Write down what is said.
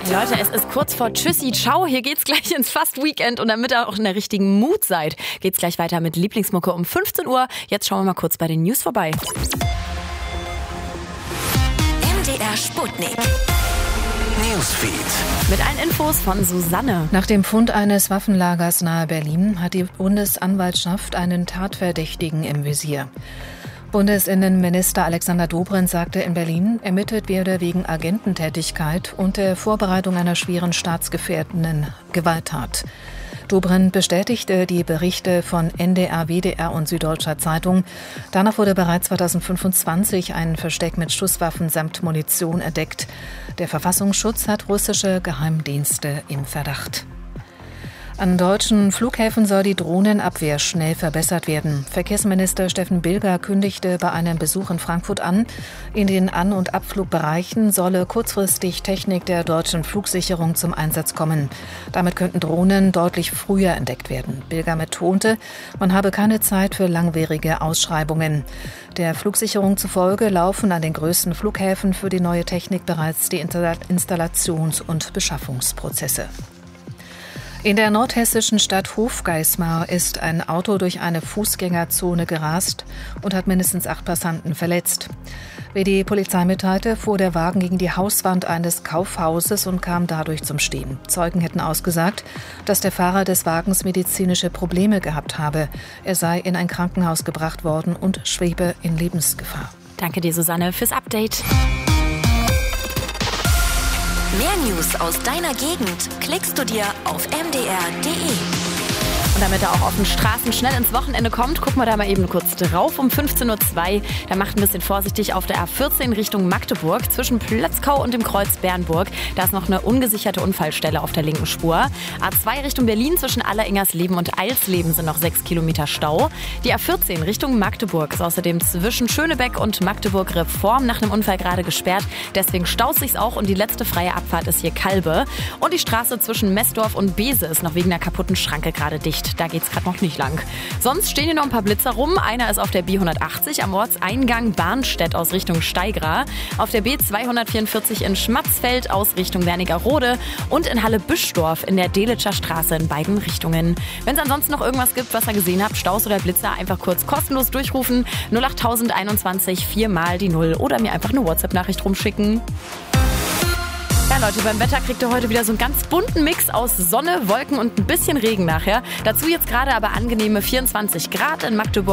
Leute, es ist kurz vor Tschüssi, ciao. Hier geht's gleich ins Fast-Weekend und damit ihr auch in der richtigen Mut seid, geht's gleich weiter mit Lieblingsmucke um 15 Uhr. Jetzt schauen wir mal kurz bei den News vorbei. MDR Sputnik. Newsfeed. Mit allen Infos von Susanne. Nach dem Fund eines Waffenlagers nahe Berlin hat die Bundesanwaltschaft einen Tatverdächtigen im Visier. Bundesinnenminister Alexander Dobrindt sagte in Berlin, ermittelt werde wegen Agententätigkeit und der Vorbereitung einer schweren staatsgefährdenden Gewalttat. Dobrindt bestätigte die Berichte von NDR, WDR und Süddeutscher Zeitung. Danach wurde bereits 2025 ein Versteck mit Schusswaffen samt Munition entdeckt. Der Verfassungsschutz hat russische Geheimdienste im Verdacht. An deutschen Flughäfen soll die Drohnenabwehr schnell verbessert werden. Verkehrsminister Steffen Bilger kündigte bei einem Besuch in Frankfurt an, in den An- und Abflugbereichen solle kurzfristig Technik der deutschen Flugsicherung zum Einsatz kommen. Damit könnten Drohnen deutlich früher entdeckt werden. Bilger betonte, man habe keine Zeit für langwierige Ausschreibungen. Der Flugsicherung zufolge laufen an den größten Flughäfen für die neue Technik bereits die Installations- und Beschaffungsprozesse. In der nordhessischen Stadt Hofgeismar ist ein Auto durch eine Fußgängerzone gerast und hat mindestens 8 Passanten verletzt. Wie die Polizei mitteilte, fuhr der Wagen gegen die Hauswand eines Kaufhauses und kam dadurch zum Stehen. Zeugen hätten ausgesagt, dass der Fahrer des Wagens medizinische Probleme gehabt habe. Er sei in ein Krankenhaus gebracht worden und schwebe in Lebensgefahr. Danke dir, Susanne, fürs Update. Mehr News aus deiner Gegend klickst du dir auf mdr.de. Und damit er auch auf den Straßen schnell ins Wochenende kommt, gucken wir da mal eben kurz drauf um 15.02 Uhr. Da macht ein bisschen vorsichtig auf der A14 Richtung Magdeburg zwischen Plötzkau und dem Kreuz Bernburg. Da ist noch eine ungesicherte Unfallstelle auf der linken Spur. A2 Richtung Berlin zwischen Alleringersleben und Eilsleben sind noch 6 Kilometer Stau. Die A14 Richtung Magdeburg ist außerdem zwischen Schönebeck und Magdeburg Reform nach einem Unfall gerade gesperrt. Deswegen staut sich's auch und die letzte freie Abfahrt ist hier Kalbe. Und die Straße zwischen Messdorf und Bese ist noch wegen einer kaputten Schranke gerade dicht. Da geht's gerade noch nicht lang. Sonst stehen hier noch ein paar Blitzer rum. Einer ist auf der B180 am Ortseingang Barnstedt aus Richtung Steigra, auf der B244 in Schmatzfeld aus Richtung Wernigerode und in Halle-Büschdorf in der Delitscher Straße in beiden Richtungen. Wenn es ansonsten noch irgendwas gibt, was ihr gesehen habt, Staus oder Blitzer, einfach kurz kostenlos durchrufen. 08021 4 mal die 0 oder mir einfach eine WhatsApp-Nachricht rumschicken. Ja, Leute, beim Wetter kriegt ihr heute wieder so einen ganz bunten Mix aus Sonne, Wolken und ein bisschen Regen nachher. Dazu jetzt gerade aber angenehme 24 Grad in Magdeburg.